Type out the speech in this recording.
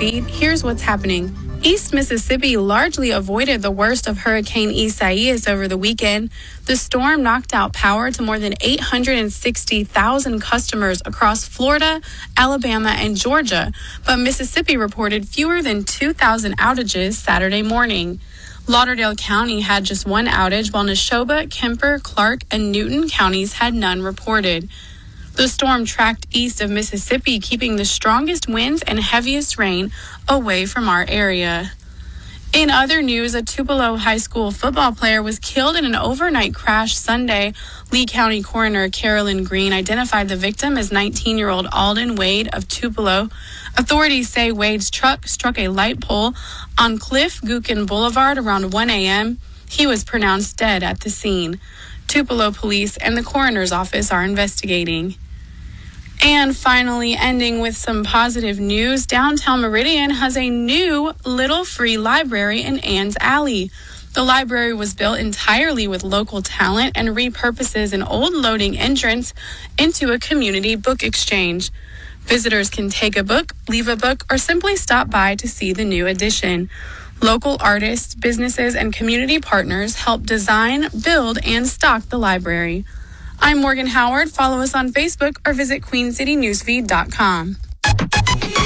Newsfeed, here's what's happening. East Mississippi largely avoided the worst of Hurricane Isaias over the weekend. The storm knocked out power to more than 860,000 customers across Florida, Alabama, and Georgia, but Mississippi reported fewer than 2,000 outages Saturday morning. Lauderdale County had just one outage, while Neshoba, Kemper, Clark, and Newton counties had none reported. The storm tracked east of Mississippi, keeping the strongest winds and heaviest rain away from our area. In other news, a Tupelo High School football player was killed in an overnight crash Sunday. Lee County Coroner Carolyn Green identified the victim as 19-year-old Alden Wade of Tupelo. Authorities say Wade's truck struck a light pole on Cliff Gookin Boulevard around 1 a.m. He was pronounced dead at the scene. Tupelo police and the coroner's office are investigating. And finally, ending with some positive news, downtown Meridian has a new little free library in Ann's Alley. The library was built entirely with local talent and repurposes an old loading entrance into a community book exchange. Visitors can take a book, leave a book, or simply stop by to see the new addition. Local artists, businesses, and community partners help design, build, and stock the library. I'm Morgan Howard. Follow us on Facebook or visit QueenCityNewsFeed.com.